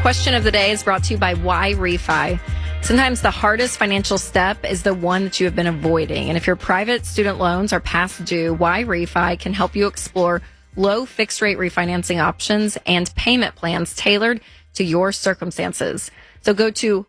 Question of the day is brought to you by Why Refi. Sometimes the hardest financial step is the one that you have been avoiding. And if your private student loans are past due, Why Refi can help you explore low fixed rate refinancing options and payment plans tailored to your circumstances. So go to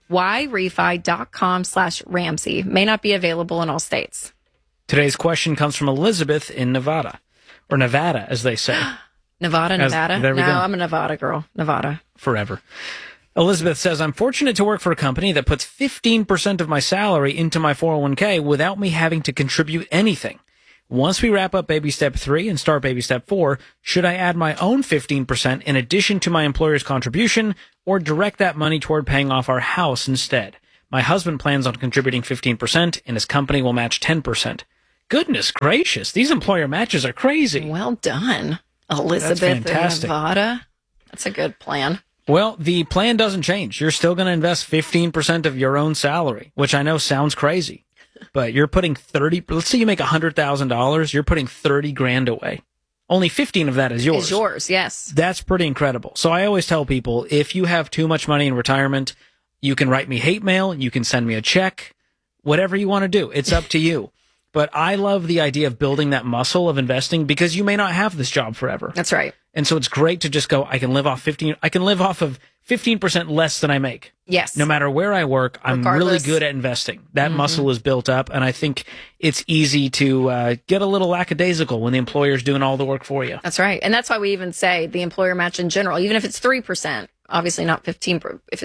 whyrefi.com/Ramsey. May not be available in all states. Today's question comes from Elizabeth in Nevada, or Nevada, as they say. Nevada? There we go. I'm a Nevada girl. Nevada. Forever. Elizabeth says, I'm fortunate to work for a company that puts 15% of my salary into my 401k without me having to contribute anything. Once we wrap up baby step 3 and start baby step 4, should I add my own 15% in addition to my employer's contribution or direct that money toward paying off our house instead? My husband plans on contributing 15% and his company will match 10%. Goodness gracious, these employer matches are crazy. Well done, Elizabeth in Nevada. That's a good plan. Well, the plan doesn't change. You're still going to invest 15% of your own salary, which I know sounds crazy, but you're putting let's say you make $100,000, you're putting 30 grand away. Only 15 of that is yours. Is yours, yes. That's pretty incredible. So I always tell people, if you have too much money in retirement, you can write me hate mail, you can send me a check, whatever you want to do. It's up to you. But I love the idea of building that muscle of investing because you may not have this job forever. That's right. And so it's great to just go, I can live off of 15% less than I make. Yes. No matter where I work, I'm really good at investing. That muscle is built up, and I think it's easy to get a little lackadaisical when the employer's doing all the work for you. That's right. And that's why we even say the employer match in general, even if it's 3%, obviously not 15, if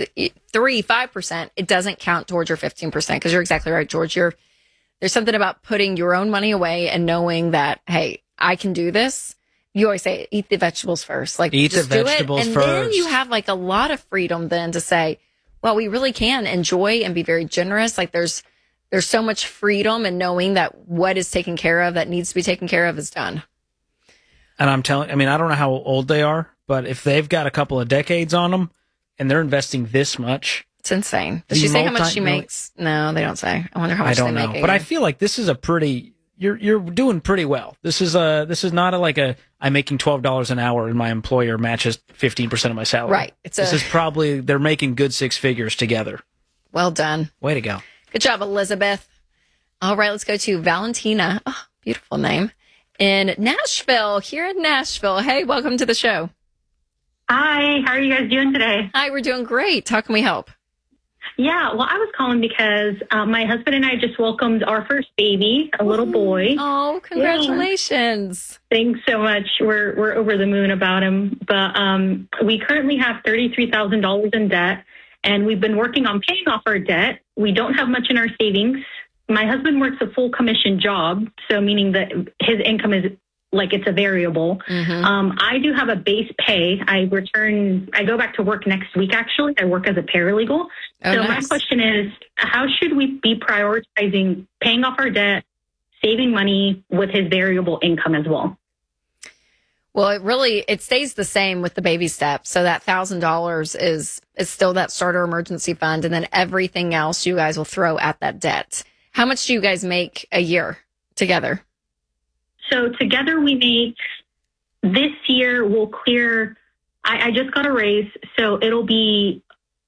5%, it doesn't count towards your 15% because you're exactly right, George. There's something about putting your own money away and knowing that, hey, I can do this. You always say, eat the vegetables first. Like, eat just the vegetables do it. And first. then you have like a lot of freedom then to say, well, we really can enjoy and be very generous. Like there's so much freedom in knowing that what is taken care of that needs to be taken care of is done. And I don't know how old they are, but if they've got a couple of decades on them and they're investing this much. It's insane. Does she say how much she makes? No, they don't say. I wonder how much they make. But I feel like this is a pretty. You're doing pretty well. This is not I'm making $12 an hour and my employer matches 15% of my salary. Right. This is probably they're making good six figures together. Well done. Way to go. Good job, Elizabeth. All right, let's go to Valentina. Oh, beautiful name. In Nashville, here in Nashville. Hey, welcome to the show. Hi, how are you guys doing today? Hi, we're doing great. How can we help? Yeah, well, I was calling because my husband and I just welcomed our first baby, a little boy. Oh, congratulations. Yeah. Thanks so much. We're over the moon about him. But we currently have $33,000 in debt, and we've been working on paying off our debt. We don't have much in our savings. My husband works a full commission job, so meaning that his income is like it's a variable. Mm-hmm. I do have a base pay. I go back to work next week, actually. I work as a paralegal. Oh, so nice. My question is, how should we be prioritizing paying off our debt, saving money with his variable income as well? Well, it stays the same with the baby steps. So that $1,000 is still that starter emergency fund. And then everything else you guys will throw at that debt. How much do you guys make a year together? So together we make, this year we'll clear, I just got a raise, so it'll be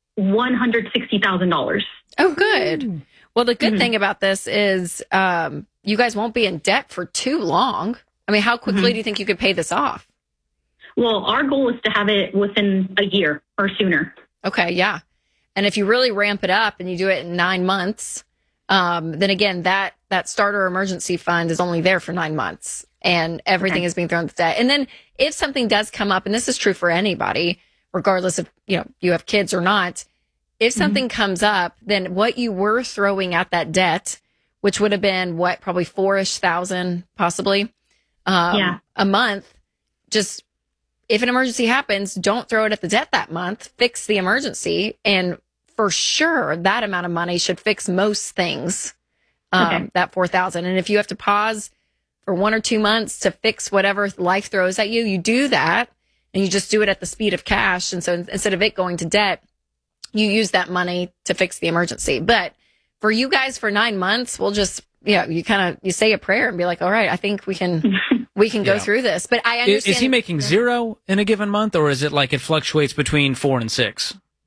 $160,000. Oh, good. Well, the good thing about this is you guys won't be in debt for too long. I mean, how quickly do you think you could pay this off? Well, our goal is to have it within a year or sooner. Okay, yeah. And if you really ramp it up and you do it in 9 months, then again, that starter emergency fund is only there for 9 months and everything is being thrown at debt. And then if something does come up, and this is true for anybody, regardless of, you have kids or not, if something comes up, then what you were throwing at that debt, which would have been probably $4,000 possibly a month, just if an emergency happens, don't throw it at the debt that month, fix the emergency. And for sure, that amount of money should fix most things, that $4,000. And if you have to pause for 1 or 2 months to fix whatever life throws at you, you do that and you just do it at the speed of cash. And so instead of it going to debt, you use that money to fix the emergency. But for you guys, for 9 months, we'll just, you say a prayer and be like, all right, I think we can go through this. But I understand. Is he making zero in a given month, or is it like it fluctuates between 4 and 6?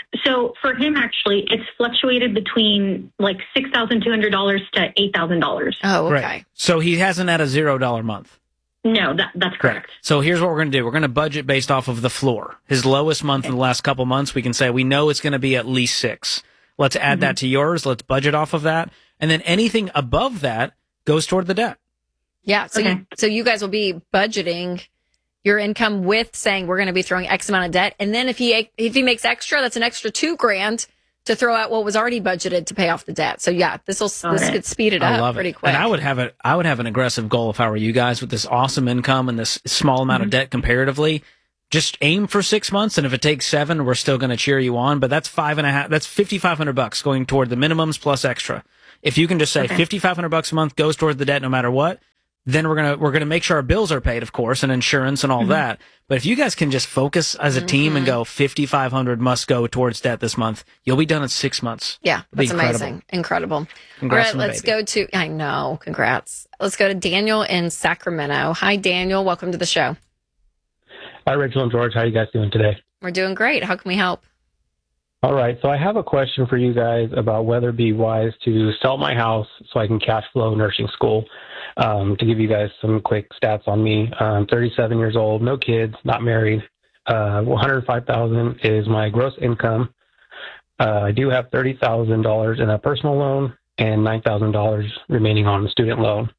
So for him, actually, it's fluctuated between like $6,200 to $8,000. Oh, okay. Right. So he hasn't had a $0 month. No, that's correct. So here's what we're going to do. We're going to budget based off of the floor. His lowest month in the last couple months, we can say we know it's going to be at least 6. Let's add that to yours. Let's budget off of that. And then anything above that goes toward the debt. Yeah. So, Okay. so you guys will be budgeting your income with saying we're going to be throwing X amount of debt. And then if he makes extra, that's an extra $2,000 to throw out what was already budgeted to pay off the debt. So yeah, this could speed it I up love pretty it. quick. And I would have an aggressive goal if I were you guys with this awesome income and this small amount of debt comparatively. Just aim for 6 months, and if it takes 7, we're still going to cheer you on. But that's that's $5,500 going toward the minimums plus extra. If you can just say $5,500 a month goes toward the debt no matter what, then we're gonna make sure our bills are paid, of course, and insurance and all that. But if you guys can just focus as a team and go $5,500 must go towards debt this month, you'll be done in 6 months. Yeah, It'll be that's amazing. Incredible. Congrats All on right, the let's baby. go to, I know, congrats. Let's go to Daniel in Sacramento. Hi, Daniel. Welcome to the show. Hi, Rachel and George. How are you guys doing today? We're doing great. How can we help? All right. So I have a question for you guys about whether it'd be wise to sell my house so I can cash flow nursing school. To give you guys some quick stats on me, I'm 37 years old, no kids, not married. $105,000 is my gross income. I do have $30,000 in a personal loan and $9,000 remaining on the student loan.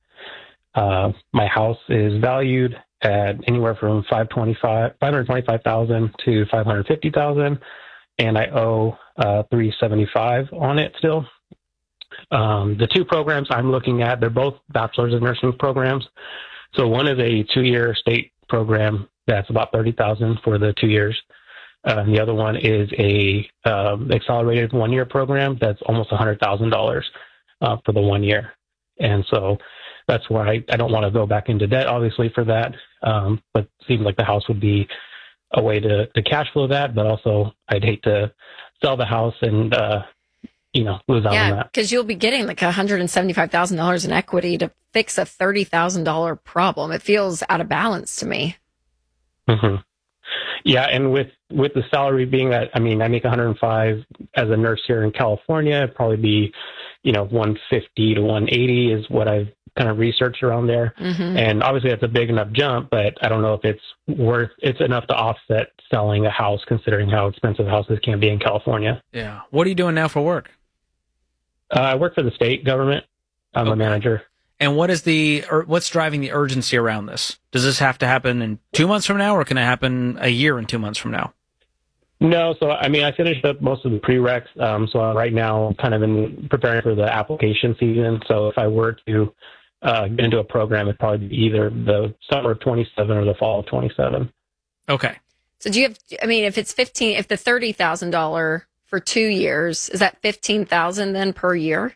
My house is valued at anywhere from $525,000 to $550,000, and I owe $375 on it still. The two programs I'm looking at, they're both bachelor's of nursing programs. So one is a 2-year state program that's about $30,000 for the 2 years. The other one is a accelerated 1-year program that's almost $100,000 for the 1 year. And so that's why I don't want to go back into debt, obviously, for that. But it seems like the house would be a way to cash flow that. But also, I'd hate to sell the house and, lose out on Yeah, that. because you'll be getting like $175,000 in equity to fix a $30,000 problem. It feels out of balance to me. Mm-hmm. Yeah, and with the salary being that, I make 105 as a nurse here in California, it'd probably be, 150 to 180 is what I've kind of researched around there. And obviously that's a big enough jump, but I don't know if it's enough to offset selling a house considering how expensive houses can be in California. Yeah. What are you doing now for work? I work for the state government. I'm a manager. And what's driving the urgency around this? Does this have to happen in 2 months from now, or can it happen a year and 2 months from now? No, so I finished up most of the prereqs. So right now I'm kind of preparing for the application season. So if I were to get into a program, it'd probably be either the summer of 27 or the fall of 27. Okay. So do you have, if it's if the $30,000 for 2 years, is that $15,000 then per year?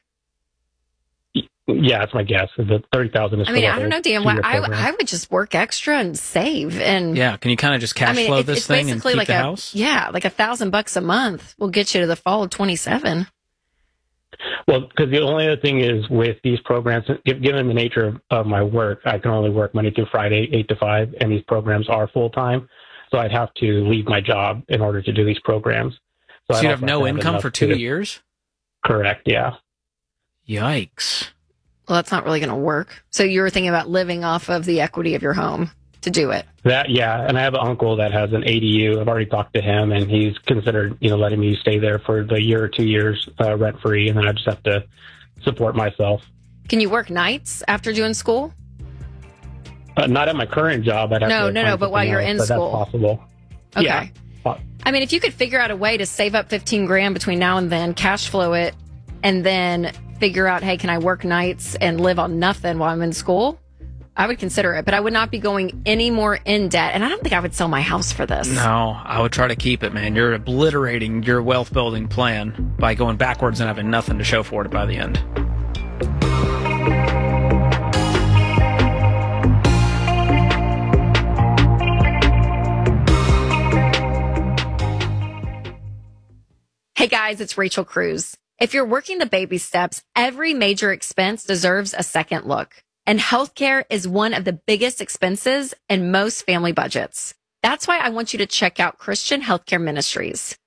Yeah, that's my guess. The 30,000 is. I don't know, Dan. I would just work extra and save, and Yeah. Can you kind of just cash flow this it's thing and basically keep like the house? Yeah, like $1,000 a month will get you to the fall of 27. Well, because the only other thing is with these programs, given the nature of my work, I can only work Monday through Friday, 8 to 5, and these programs are full time. So I'd have to leave my job in order to do these programs. So I'd you'd have also no income enough for 2 to- years? Correct. Yeah. Yikes. Well, that's not really going to work. So you were thinking about living off of the equity of your home to do it. And I have an uncle that has an ADU. I've already talked to him, and he's considered, letting me stay there for the year or 2 years rent free, and then I just have to support myself. Can you work nights after doing school? Not at my current job. I'd have No, to no, find but while something you're else, in but school. That's possible. Okay. Yeah. If you could figure out a way to save up $15,000 between now and then, cash flow it, and then figure out, hey, can I work nights and live on nothing while I'm in school? I would consider it, but I would not be going any more in debt. And I don't think I would sell my house for this. No, I would try to keep it, man. You're obliterating your wealth building plan by going backwards and having nothing to show for it by the end. Hey guys, it's Rachel Cruz. If you're working the baby steps, every major expense deserves a second look. And healthcare is one of the biggest expenses in most family budgets. That's why I want you to check out Christian Healthcare Ministries.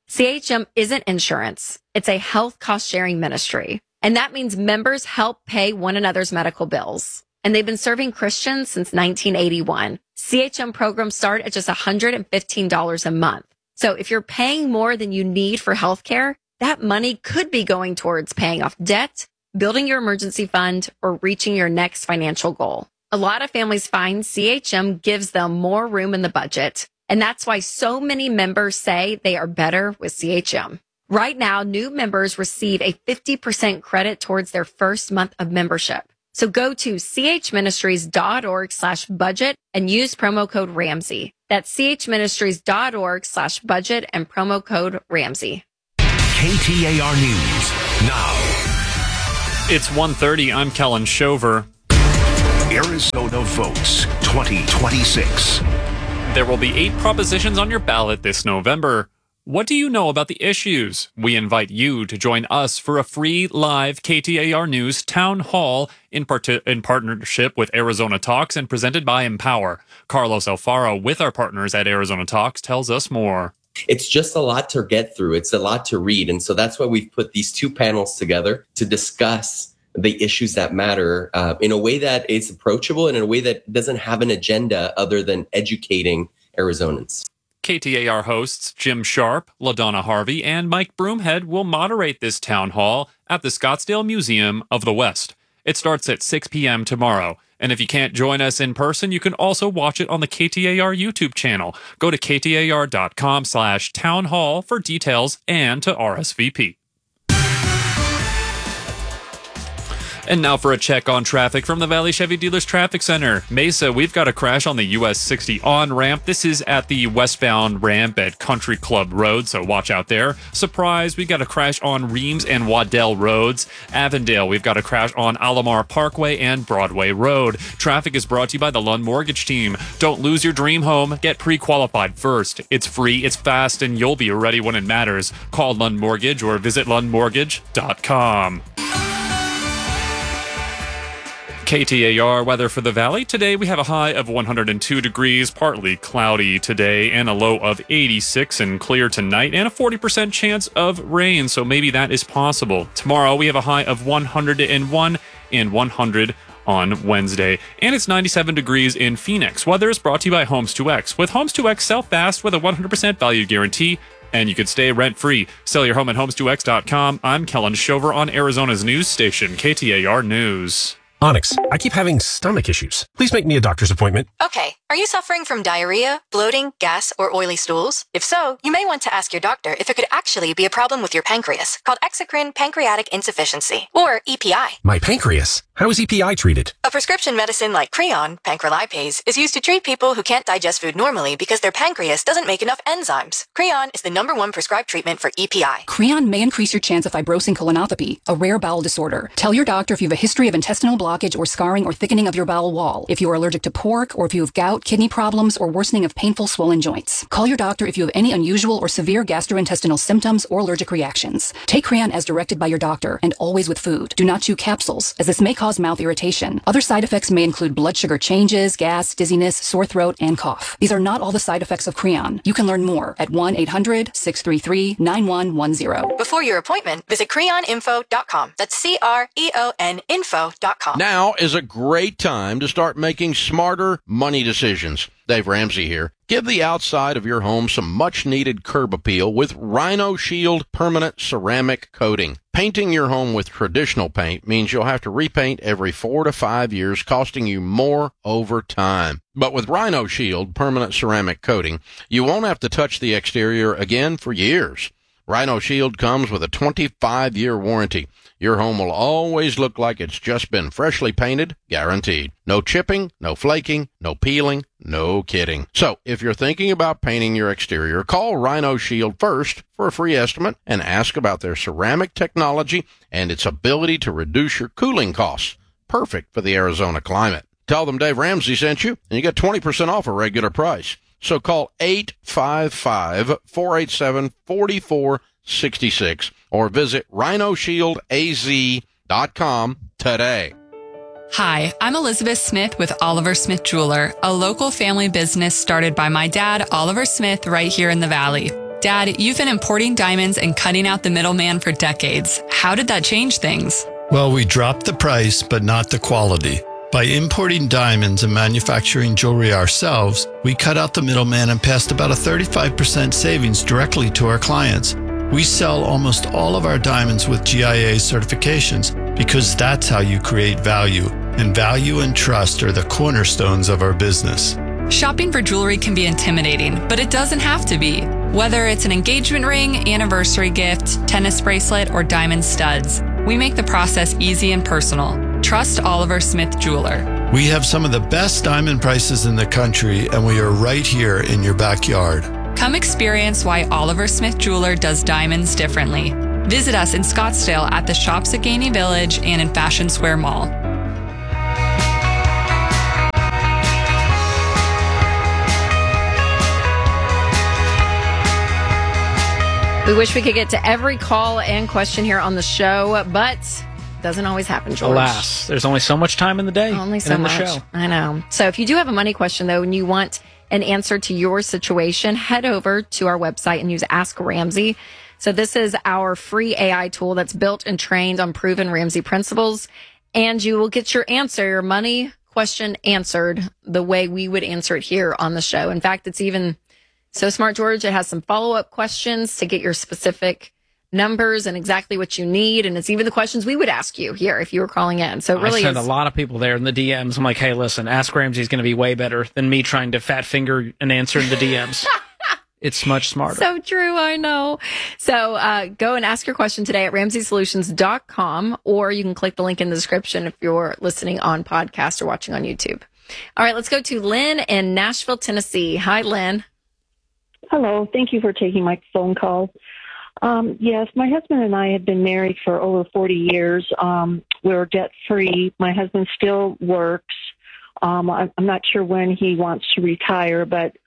CHM isn't insurance. It's a health cost sharing ministry. And that means members help pay one another's medical bills. And they've been serving Christians since 1981. CHM programs start at just $115 a month. So if you're paying more than you need for healthcare, that money could be going towards paying off debt, building your emergency fund, or reaching your next financial goal. A lot of families find CHM gives them more room in the budget. And that's why so many members say they are better with CHM. Right now, new members receive a 50% credit towards their first month of membership. So go to chministries.org/budget and use promo code Ramsey. That's chministries.org/budget and promo code Ramsey. KTAR News now. It's 1:30. I'm Kellen Shover. Arizona votes 2026. There will be 8 propositions on your ballot this November. What do you know about the issues? We invite you to join us for a free live KTAR News Town Hall in partnership with Arizona Talks and presented by Empower. Carlos Alfaro with our partners at Arizona Talks tells us more. It's just a lot to get through. It's a lot to read. And so that's why we've put these 2 panels together to discuss the issues that matter in a way that is approachable and in a way that doesn't have an agenda other than educating Arizonans. KTAR hosts Jim Sharp, LaDonna Harvey, and Mike Broomhead will moderate this town hall at the Scottsdale Museum of the West. It starts at 6 p.m. tomorrow. And if you can't join us in person, you can also watch it on the KTAR YouTube channel. Go to ktar.com/townhall for details and to RSVP. And now for a check on traffic from the Valley Chevy Dealers Traffic Center. Mesa, we've got a crash on the US 60 on-ramp. This is at the westbound ramp at Country Club Road, so watch out there. Surprise, we got a crash on Reams and Waddell Roads. Avondale, we've got a crash on Alomar Parkway and Broadway Road. Traffic is brought to you by the Lund Mortgage Team. Don't lose your dream home. Get pre-qualified first. It's free, it's fast, and you'll be ready when it matters. Call Lund Mortgage or visit lundmortgage.com. KTAR weather for the Valley. Today we have a high of 102 degrees, partly cloudy today, and a low of 86 and clear tonight, and a 40% chance of rain, so maybe that is possible. Tomorrow we have a high of 101 and 100 on Wednesday, and it's 97 degrees in Phoenix. Weather is brought to you by Homes 2X. With Homes 2X, sell fast with a 100% value guarantee, and you can stay rent-free. Sell your home at homes2x.com. I'm Kellen Shover on Arizona's news station, KTAR News. Onyx, I keep having stomach issues. Please make me a doctor's appointment. Okay, are you suffering from diarrhea, bloating, gas, or oily stools? If so, you may want to ask your doctor if it could actually be a problem with your pancreas, called exocrine pancreatic insufficiency, or EPI. My pancreas? How is EPI treated? A prescription medicine like Creon, pancrelipase, is used to treat people who can't digest food normally because their pancreas doesn't make enough enzymes. Creon is the #1 prescribed treatment for EPI. Creon may increase your chance of fibrosing colonopathy, a rare bowel disorder. Tell your doctor if you have a history of intestinal blockage or scarring or thickening of your bowel wall, if you are allergic to pork, or if you have gout, kidney problems, or worsening of painful swollen joints. Call your doctor if you have any unusual or severe gastrointestinal symptoms or allergic reactions. Take Creon as directed by your doctor, and always with food. Do not chew capsules, as this may cause mouth irritation. Other side effects may include blood sugar changes, gas, dizziness, sore throat, and cough. These are not all the side effects of Creon. You can learn more at 1-800-633-9110. Before your appointment, visit creoninfo.com. That's CREON info.com. Now is a great time to start making smarter money decisions. Dave Ramsey here. Give the outside of your home some much-needed curb appeal with Rhino Shield permanent ceramic coating. Painting your home with traditional paint means you'll have to repaint every 4 to 5 years, costing you more over time. But with Rhino Shield permanent ceramic coating, you won't have to touch the exterior again for years. Rhino Shield comes with a 25-year warranty. Your home will always look like it's just been freshly painted, guaranteed. No chipping, no flaking, no peeling, no kidding. So, if you're thinking about painting your exterior, call Rhino Shield first for a free estimate and ask about their ceramic technology and its ability to reduce your cooling costs. Perfect for the Arizona climate. Tell them Dave Ramsey sent you, and you get 20% off a regular price. So call 855-487-4466 or visit rhinoshieldaz.com today. Hi, I'm Elizabeth Smith with Oliver Smith Jeweler, a local family business started by my dad, Oliver Smith, right here in the Valley. Dad, you've been importing diamonds and cutting out the middleman for decades. How did that change things? Well, we dropped the price, but not the quality. By importing diamonds and manufacturing jewelry ourselves, we cut out the middleman and passed about a 35% savings directly to our clients. We sell almost all of our diamonds with GIA certifications because that's how you create value. And value and trust are the cornerstones of our business. Shopping for jewelry can be intimidating, but it doesn't have to be. Whether it's an engagement ring, anniversary gift, tennis bracelet, or diamond studs, we make the process easy and personal. Trust Oliver Smith Jeweler. We have some of the best diamond prices in the country, and we are right here in your backyard. Come experience why Oliver Smith Jeweler does diamonds differently. Visit us in Scottsdale at the Shops at Gainey Village and in Fashion Square Mall. We wish we could get to every call and question here on the show, but doesn't always happen, George. Alas, there's only so much time in the day. Only so and in much. The show. I know. So if you do have a money question, though, and you want an answer to your situation, head over to our website and use Ask Ramsey. So this is our free AI tool that's built and trained on proven Ramsey principles, and you will get your answer, your money question answered the way we would answer it here on the show. In fact, it's even so smart, George. It has some follow-up questions to get your specific numbers and exactly what you need. And it's even the questions we would ask you here if you were calling in. So it really I send is a lot of people there in the DMs. I'm like, hey, listen, Ask Ramsey's going to be way better than me trying to fat finger an answer in the DMs. It's much smarter. So true. I know. So go and ask your question today at RamseySolutions.com, or you can click the link in the description if you're listening on podcast or watching on YouTube. All right, let's go to Lynn in Nashville, Tennessee. Hi, Lynn. Hello. Thank you for taking my phone call. Yes, my husband and I have been married for over 40 years. We're debt-free. My husband still works. I'm not sure when he wants to retire, but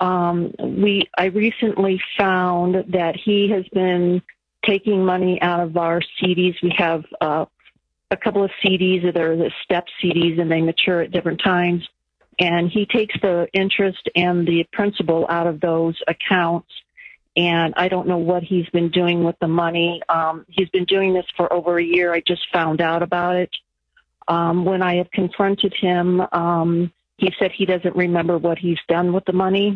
I recently found that he has been taking money out of our CDs. We have a couple of CDs that are the step CDs, and they mature at different times. And he takes the interest and the principal out of those accounts. And I don't know what he's been doing with the money. He's been doing this for over a year. I just found out about it. When I have confronted him, he said he doesn't remember what he's done with the money.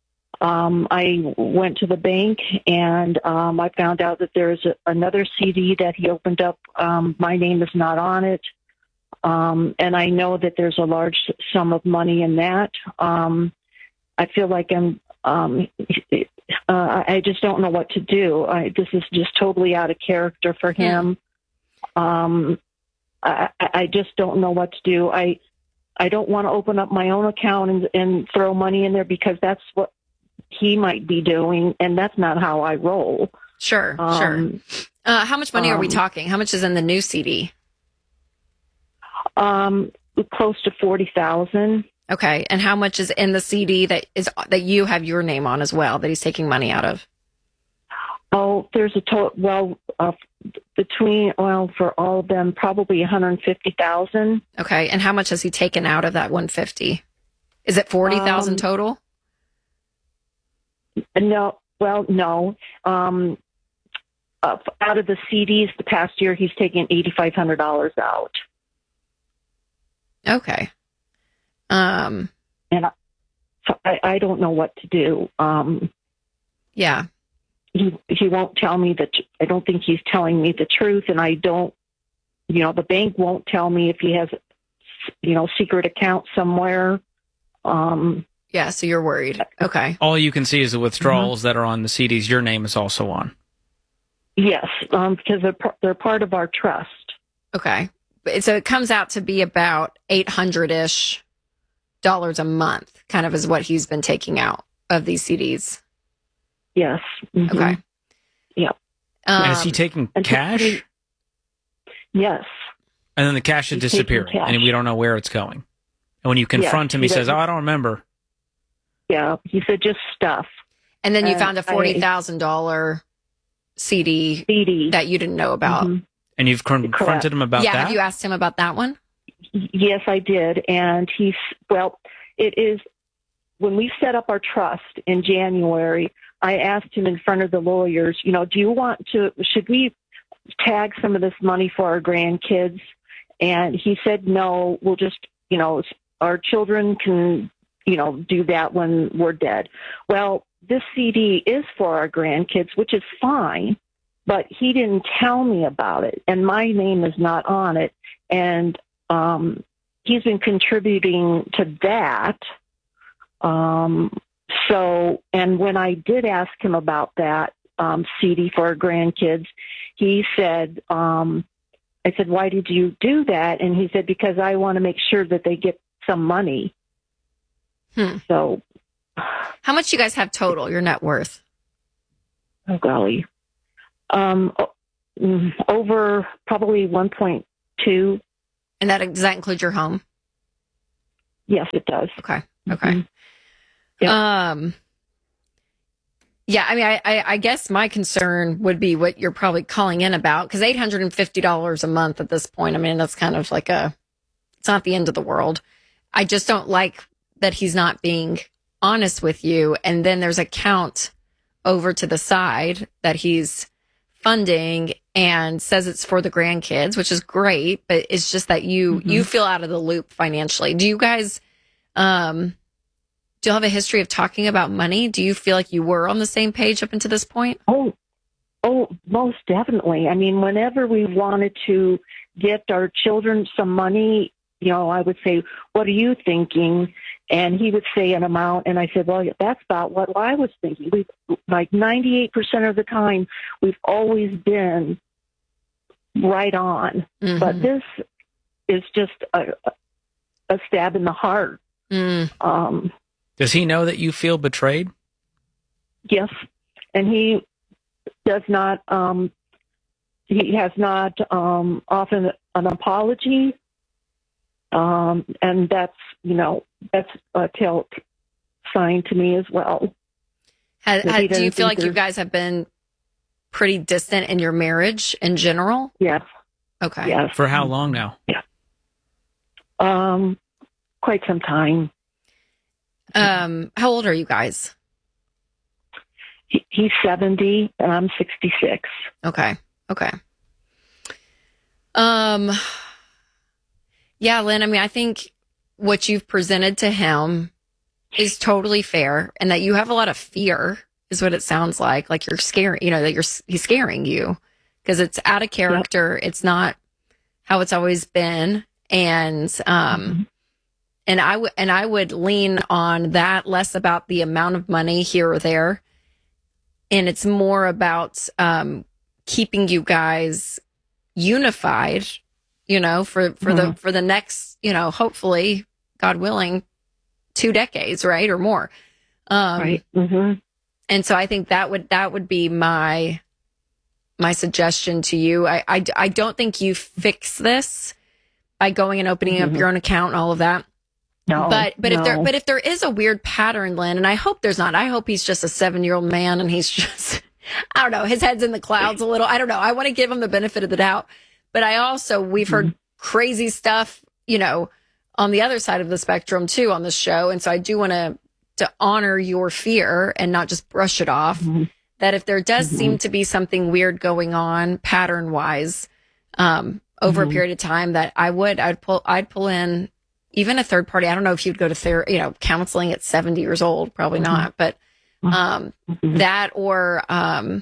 I went to the bank and I found out that there's another CD that he opened up. My name is not on it. And I know that there's a large sum of money in that. I feel like I just don't know what to do. This is just totally out of character for him. I just don't know what to do. I don't want to open up my own account and throw money in there because that's what he might be doing, and that's not how I roll. Sure. How much money are we talking? How much is in the new CD? Close to 40,000. Okay. And how much is in the CD that you have your name on as well, that he's taking money out of? Oh, there's a total, for all of them, probably 150,000. Okay. And how much has he taken out of that 150? Is it 40,000 total? No. Well, no. Out of the CDs the past year, he's taken $8,500 out. Okay. And I don't know what to do. Yeah. He won't tell me that. I don't think he's telling me the truth, and I don't. The bank won't tell me if he has, secret account somewhere. Yeah. So you're worried. Okay. All you can see is the withdrawals that are on the CDs. Your name is also on. Yes, because they're part of our trust. Okay. So it comes out to be about $800-ish a month, kind of is what he's been taking out of these CDs. Yes. Mm-hmm. Okay. Yeah. And is he taking cash? Yes. And then the cash is disappearing, and we don't know where it's going. And when you confront him, he says, I don't remember. Yeah. He said, just stuff. And then you found a $40,000 CD that you didn't know about. Mm-hmm. And you've confronted him about that? Yeah, have you asked him about that one? Yes, I did. And it is, when we set up our trust in January, I asked him in front of the lawyers, should we tag some of this money for our grandkids? And he said, no, we'll just, our children can, do that when we're dead. Well, this CD is for our grandkids, which is fine, but he didn't tell me about it, and my name is not on it. And he's been contributing to that. And when I did ask him about that CD for our grandkids, he said, I said, why did you do that? And he said, because I want to make sure that they get some money. So how much you guys have total, your net worth? Oh, golly. Over probably 1.2. And does that include your home? Yes, it does. Okay. Mm-hmm. Yep. Yeah, I mean, I guess my concern would be what you're probably calling in about, because $850 a month at this point, I mean, that's kind of like it's not the end of the world. I just don't like that he's not being honest with you. And then there's a count over to the side that he's funding and says it's for the grandkids, which is great, but it's just that you feel out of the loop financially. Do you guys, do you have a history of talking about money? Do you feel like you were on the same page up until this point? Oh, most definitely. I mean, whenever we wanted to get our children some money, I would say, what are you thinking? And he would say an amount, and I said, well, that's about what I was thinking. We, like 98% of the time, we've always been right on. Mm-hmm. But this is just a stab in the heart. Mm. Does he know that you feel betrayed? Yes, and he does not. He has not often an apology, and that's a tell sign to me as well. Do you feel like you guys have been pretty distant in your marriage in general? Yes. Okay. Yes. For how long now? Yeah. Quite some time. How old are you guys? He's 70 and I'm 66. Okay. Yeah, Lynn, I mean, I think what you've presented to him is totally fair, and that you have a lot of fear is what it sounds like. Like you're scaring, that he's scaring you because it's out of character. Yep. It's not how it's always been. And, and I would lean on that, less about the amount of money here or there. And it's more about, keeping you guys unified, for the next, hopefully, God willing, 2 decades, right? Or more. Right. Mm-hmm. And so I think that would be my suggestion to you. I don't think you fix this by going and opening up your own account and all of that. No. But if there is a weird pattern, Lynn, and I hope there's not. I hope he's just a 7-year-old man and he's just, I don't know, his head's in the clouds a little. I don't know. I want to give him the benefit of the doubt. But we've heard crazy stuff, on the other side of the spectrum too on this show. And so I do want to honor your fear and not just brush it off. Mm-hmm. That if there does seem to be something weird going on pattern wise, over a period of time, that I'd pull in even a third party. I don't know if you'd go to counseling at 70 years old, probably not, but, that or, I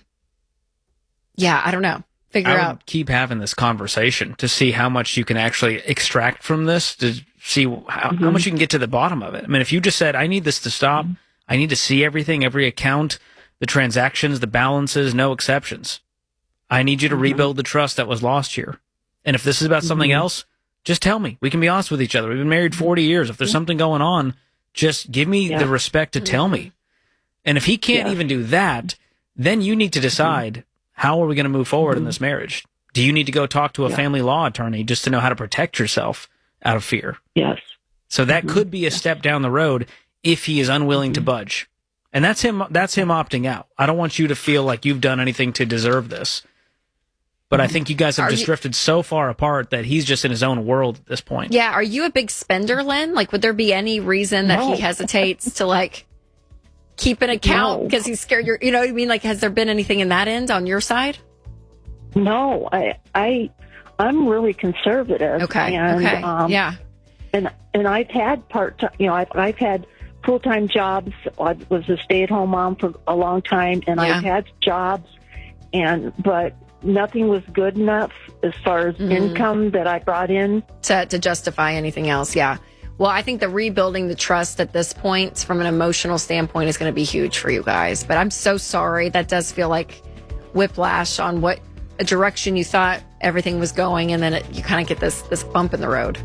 don't know. I would keep having this conversation to see how much you can actually extract from this, to see how much you can get to the bottom of it. I mean, if you just said, I need this to stop, I need to see everything, every account, the transactions, the balances, no exceptions. I need you to rebuild the trust that was lost here. And if this is about something else, just tell me. We can be honest with each other. We've been married 40 years. If there's something going on, just give me the respect to tell me. And if he can't even do that, then you need to decide, how are we going to move forward in this marriage? Do you need to go talk to a family law attorney just to know how to protect yourself out of fear? Yes. So that could be a step down the road if he is unwilling to budge. And that's him opting out. I don't want you to feel like you've done anything to deserve this. But I think you guys have drifted so far apart that he's just in his own world at this point. Yeah. Are you a big spender, Lynn? Like, would there be any reason that he hesitates to keep an account No. because he's scared you're, you know what I mean? Like, has there been anything in that end on your side? No, I'm really conservative. Okay. And, Okay. Yeah. And I've had part-time, I've had full-time jobs. I was a stay-at-home mom for a long time, and Yeah. I've had jobs, but nothing was good enough as far as income that I brought in to justify anything else. Yeah. Well, I think the rebuilding the trust at this point from an emotional standpoint is going to be huge for you guys. But I'm so sorry. That does feel like whiplash on what a direction you thought everything was going. And then you kind of get this bump in the road.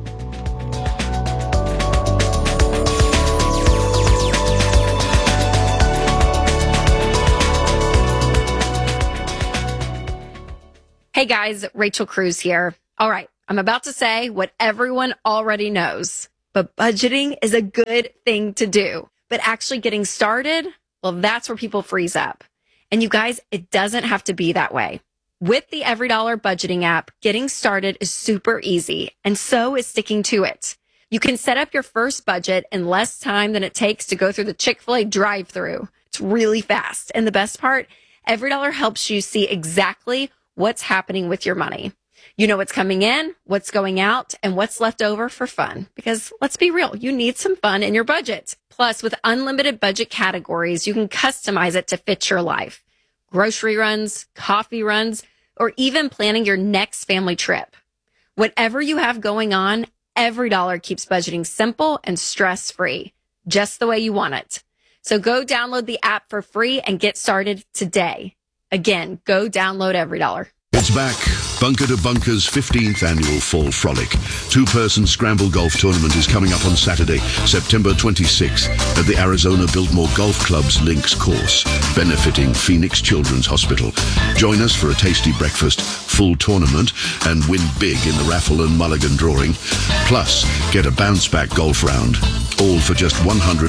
Hey guys, Rachel Cruz here. All right, I'm about to say what everyone already knows, but budgeting is a good thing to do. But actually getting started, well, that's where people freeze up. And you guys, it doesn't have to be that way. With the EveryDollar budgeting app, getting started is super easy, and so is sticking to it. You can set up your first budget in less time than it takes to go through the Chick-fil-A drive-thru. It's really fast. And the best part, EveryDollar helps you see exactly what's happening with your money. You know what's coming in, what's going out, and what's left over for fun. Because let's be real, you need some fun in your budget. Plus, with unlimited budget categories, you can customize it to fit your life. Grocery runs, coffee runs, or even planning your next family trip. Whatever you have going on, EveryDollar keeps budgeting simple and stress-free, just the way you want it. So go download the app for free and get started today. Again, go download EveryDollar. It's back. Bunker to Bunker's 15th annual Fall Frolic. Two-person scramble golf tournament is coming up on Saturday, September 26th at the Arizona Biltmore Golf Club's Links course, benefiting Phoenix Children's Hospital. Join us for a tasty breakfast, full tournament, and win big in the raffle and mulligan drawing. Plus, get a bounce-back golf round. All for just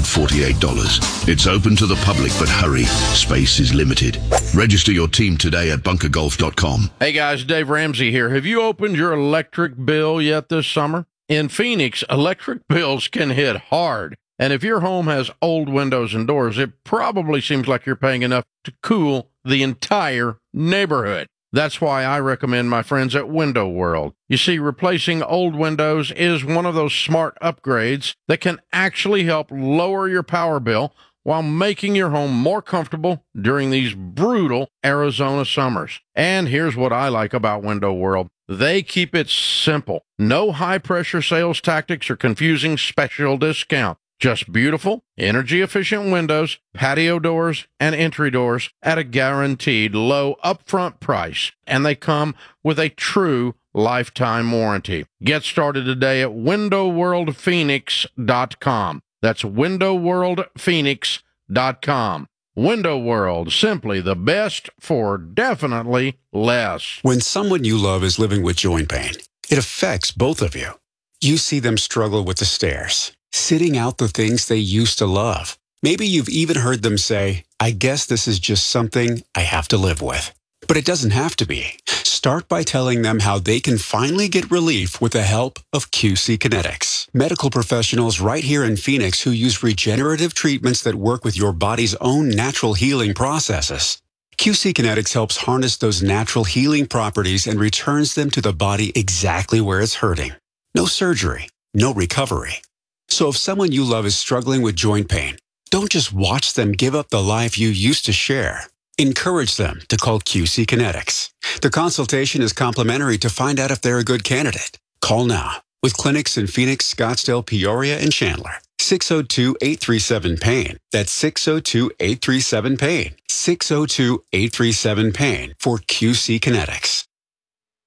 $148. It's open to the public, but hurry. Space is limited. Register your team today at bunkergolf.com. Hey guys, Dave Ramsey here. Have you opened your electric bill yet this summer? In Phoenix, electric bills can hit hard. And if your home has old windows and doors, it probably seems like you're paying enough to cool the entire neighborhood. That's why I recommend my friends at Window World. You see, replacing old windows is one of those smart upgrades that can actually help lower your power bill while making your home more comfortable during these brutal Arizona summers. And here's what I like about Window World. They keep it simple. No high-pressure sales tactics or confusing special discount. Just beautiful, energy-efficient windows, patio doors, and entry doors at a guaranteed low upfront price. And they come with a true lifetime warranty. Get started today at WindowWorldPhoenix.com. That's WindowWorldPhoenix.com. Window World, simply the best for definitely less. When someone you love is living with joint pain, it affects both of you. You see them struggle with the stairs, sitting out the things they used to love. Maybe you've even heard them say, I guess this is just something I have to live with. But it doesn't have to be. Start by telling them how they can finally get relief with the help of QC Kinetics. Medical professionals right here in Phoenix who use regenerative treatments that work with your body's own natural healing processes. QC Kinetics helps harness those natural healing properties and returns them to the body exactly where it's hurting. No surgery, no recovery. So if someone you love is struggling with joint pain, don't just watch them give up the life you used to share. Encourage them to call QC Kinetics. The consultation is complimentary to find out if they're a good candidate. Call now. With clinics in Phoenix, Scottsdale, Peoria, and Chandler. 602-837-PAIN. That's 602-837-PAIN. 602-837-PAIN for QC Kinetics.